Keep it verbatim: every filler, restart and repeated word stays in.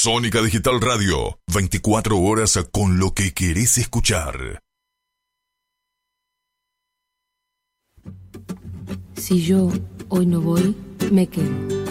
Sónica Digital Radio, veinticuatro horas con lo que querés escuchar. Si yo hoy no voy, me quedo.